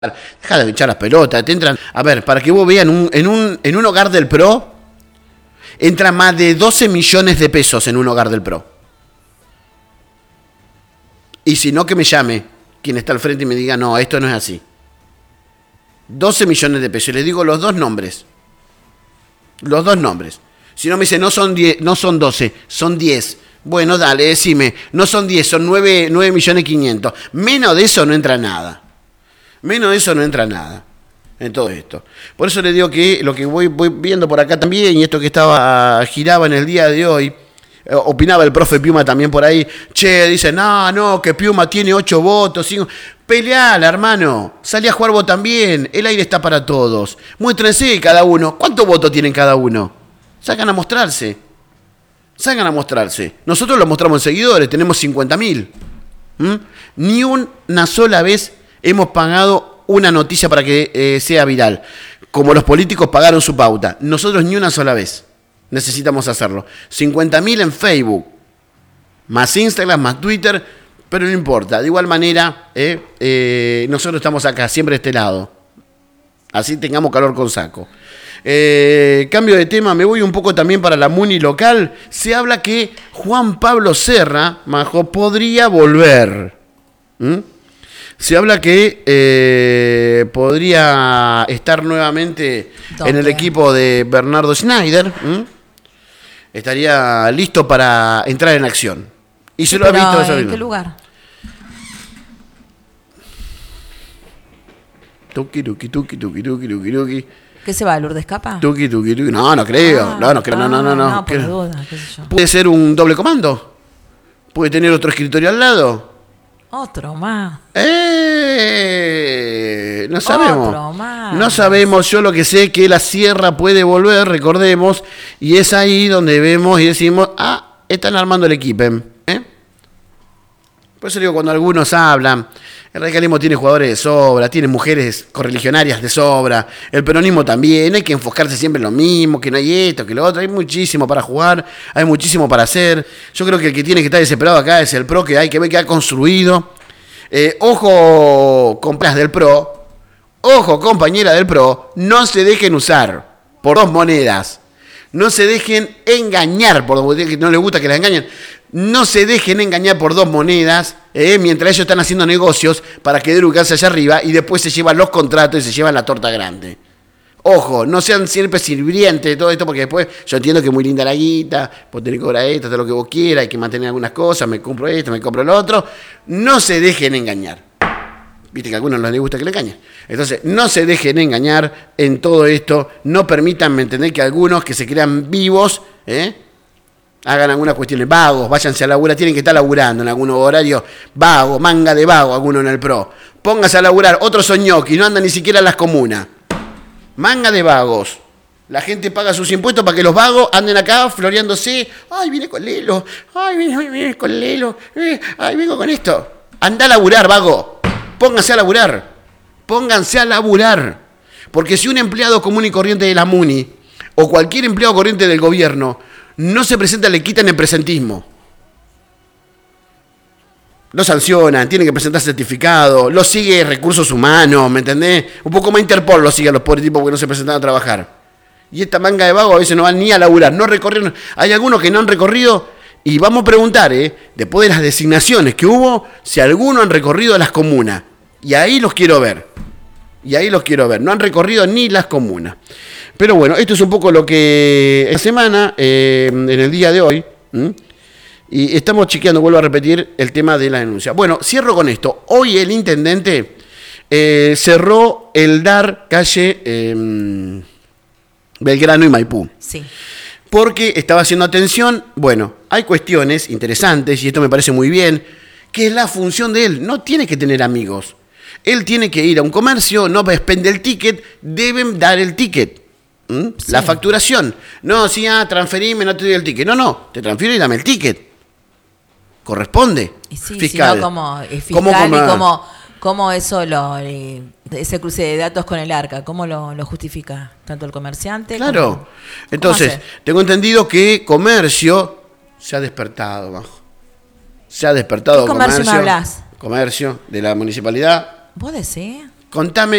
Deja de echar las pelotas, te entran. A ver, para que vos veas, en un hogar del PRO, entran más de 12 millones de pesos en un hogar del PRO. Y si no, que me llame quien está al frente y me diga, no, esto no es así. 12 millones de pesos. Y les digo los dos nombres. Los dos nombres. Si no me dice, no son 10, no son 12, son 10. Bueno, dale, decime, no son 10, son 9 millones 500. Menos de eso no entra nada. Menos de eso no entra nada en todo esto. Por eso les digo que lo que voy viendo por acá también, y esto que giraba en el día de hoy, opinaba el profe Piuma también por ahí, dice, no, que Piuma tiene 8 votos, 5. Peleala, hermano, salí a jugar vos también, el aire está para todos. Muéstrense cada uno, ¿cuántos votos tienen cada uno? Salgan a mostrarse. Nosotros lo mostramos en seguidores, tenemos 50.000. Ni una sola vez hemos pagado una noticia para que sea viral. Como los políticos pagaron su pauta. Nosotros ni una sola vez necesitamos hacerlo. 50.000 en Facebook. Más Instagram, más Twitter. Pero no importa. De igual manera, nosotros estamos acá, siempre de este lado. Así tengamos calor con saco. Cambio de tema, me voy un poco también para la Muni local. Se habla que Juan Pablo Serra, Majo, podría volver. Se habla que podría estar nuevamente en el equipo de Bernardo Schneider. Estaría listo para entrar en acción. Y se lo ha visto eso. ¿En qué lugar? Tuki, tuki, tuki, tuki, tuki, tuki, tuki. ¿Qué se va, Lourdes Capa? Tuki, tuki, tuki. No creo. No creo. No. No, por duda, qué sé yo. Puede ser un doble comando. Puede tener otro escritorio al lado. Otro más. No sabemos. Otro más. No sabemos. Yo lo que sé es que la Sierra puede volver, recordemos, y es ahí donde vemos y decimos, están armando el equipo. Por eso digo, cuando algunos hablan, el radicalismo tiene jugadores de sobra, tiene mujeres correligionarias de sobra, el peronismo también, hay que enfocarse siempre en lo mismo, que no hay esto, que lo otro, hay muchísimo para jugar, hay muchísimo para hacer. Yo creo que el que tiene que estar desesperado acá es el PRO, que hay que ver que ha construido. Ojo, compras del PRO, ojo, compañera del PRO, no se dejen usar por dos monedas. No se dejen engañar, por que no les gusta que las engañen. No se dejen engañar por dos monedas, mientras ellos están haciendo negocios para querer ubicarse allá arriba y después se llevan los contratos y se llevan la torta grande. Ojo, no sean siempre sirvientes de todo esto, porque después yo entiendo que es muy linda la guita, vos tenés que cobrar esto, todo lo que vos quieras, hay que mantener algunas cosas, me compro esto, me compro lo otro. No se dejen engañar. Viste que a algunos no les gusta que le engañen. Entonces, no se dejen engañar en todo esto. No permitan, ¿me entendés? Que algunos que se crean vivos, hagan algunas cuestiones vagos, váyanse a laburar, tienen que estar laburando en algún horario vago, manga de vago, algunos en el PRO. Pónganse a laburar, otros son ñoquis, no andan ni siquiera en las comunas. Manga de vagos. La gente paga sus impuestos para que los vagos anden acá floreándose. Ay, viene con Lelo. Ay, viene con Lelo. Ay, vengo con esto. Anda a laburar, vago. Pónganse a laburar. Porque si un empleado común y corriente de la MUNI o cualquier empleado corriente del gobierno no se presenta, le quitan el presentismo. Lo sancionan, tienen que presentar certificado, lo sigue Recursos Humanos, ¿me entendés? Un poco más Interpol lo sigue a los pobres tipos porque no se presentan a trabajar. Y esta manga de vagos a veces no van ni a laburar, no recorrieron. Hay algunos que no han recorrido. Y vamos a preguntar, después de las designaciones que hubo, si algunos han recorrido las comunas. Y ahí los quiero ver. No han recorrido ni las comunas. Pero bueno, esto es un poco lo que esta semana, en el día de hoy, y estamos chequeando, vuelvo a repetir, el tema de la denuncia. Bueno, cierro con esto. Hoy el intendente cerró el DAR calle Belgrano y Maipú. Sí. Porque estaba haciendo atención. Bueno, hay cuestiones interesantes, y esto me parece muy bien, que es la función de él. No tiene que tener amigos. Él tiene que ir a un comercio, no expende el ticket, deben dar el ticket. Sí. La facturación. No, si transferime, no te doy el ticket. No, te transfiero y dame el ticket. Corresponde. Y sí, fiscal. Sino como fiscal y cómo eso ese cruce de datos con el ARCA, ¿cómo lo justifica tanto el comerciante? Claro. Entonces, tengo entendido que comercio se ha despertado, bajo. Se ha despertado. ¿Qué comercio me hablas? Comercio de la municipalidad. ¿Vos decís? Contame,